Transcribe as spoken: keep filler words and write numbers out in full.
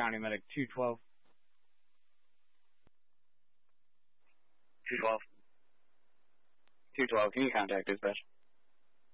County Medic two twelve. two twelve. two twelve, can you contact dispatch?